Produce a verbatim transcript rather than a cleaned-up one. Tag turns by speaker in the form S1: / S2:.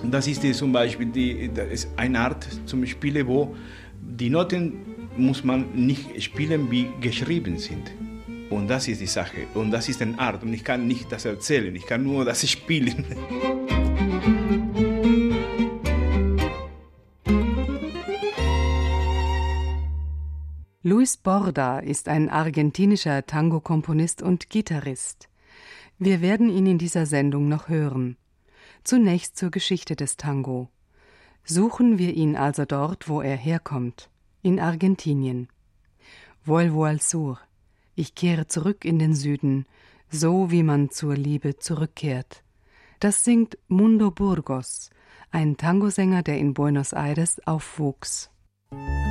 S1: Das ist die, zum Beispiel die, das ist eine Art zum Spielen, wo die Noten muss man nicht spielen, wie geschrieben sind. Und das ist die Sache. Und das ist eine Art. Und ich kann nicht das erzählen, ich kann nur das spielen.
S2: Luis Borda ist ein argentinischer Tango-Komponist und Gitarrist. Wir werden ihn in dieser Sendung noch hören. Zunächst zur Geschichte des Tango. Suchen wir ihn also dort, wo er herkommt, in Argentinien. Vuelvo al sur. Ich kehre zurück in den Süden, so wie man zur Liebe zurückkehrt. Das singt Mundo Burgos, ein Tangosänger, der in Buenos Aires aufwuchs.